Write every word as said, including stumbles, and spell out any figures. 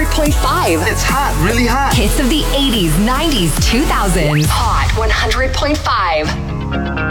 point five. It's hot, really hot. Hits of the eighties, nineties, two thousands. Hot one hundred point five.